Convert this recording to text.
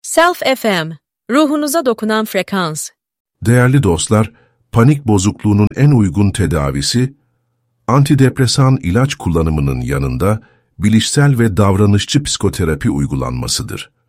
Self FM, ruhunuza dokunan frekans. Değerli dostlar, panik bozukluğunun en uygun tedavisi, antidepresan ilaç kullanımının yanında bilişsel ve davranışçı psikoterapi uygulanmasıdır.